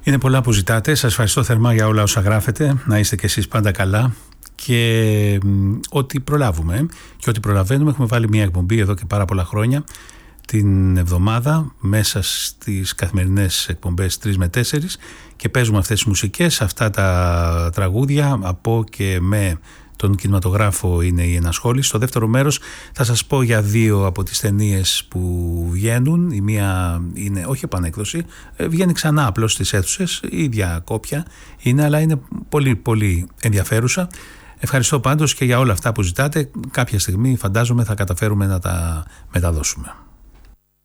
Είναι πολλά που ζητάτε. Σας ευχαριστώ θερμά για όλα όσα γράφετε. Να είστε κι εσείς πάντα καλά. Και ό,τι προλάβουμε και ό,τι προλαβαίνουμε. Έχουμε βάλει μια εκπομπή εδώ και πάρα πολλά χρόνια την εβδομάδα μέσα στις καθημερινές εκπομπές 3 με 4 και παίζουμε αυτές τις μουσικές, αυτά τα τραγούδια από και με τον κινηματογράφο είναι η ενασχόληση. Στο δεύτερο μέρος θα σας πω για 2 από τις ταινίες που βγαίνουν. Η μία είναι όχι επανέκδοση, βγαίνει ξανά απλώς στις αίθουσες, η ίδια κόπια είναι, αλλά είναι πολύ πολύ ενδιαφέρουσα. Ευχαριστώ πάντως και για όλα αυτά που ζητάτε. Κάποια στιγμή φαντάζομαι θα καταφέρουμε να τα μεταδώσουμε.